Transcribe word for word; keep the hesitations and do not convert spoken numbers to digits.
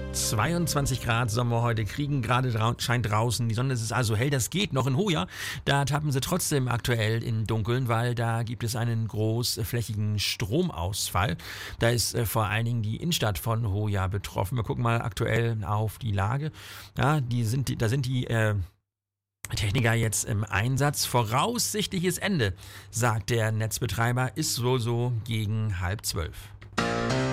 zweiundzwanzig Grad Sommer heute kriegen, gerade drau scheint draußen, die Sonne ist also hell, das geht noch in Hoya. Da tappen sie trotzdem aktuell in Dunkeln, weil da gibt es einen großflächigen Stromausfall. Da ist äh, vor allen Dingen die Innenstadt von Hoya betroffen. Wir gucken mal aktuell auf die Lage. Ja, die sind, da sind die äh, Techniker jetzt im Einsatz. Voraussichtliches Ende, sagt der Netzbetreiber, ist wohl so gegen halb zwölf.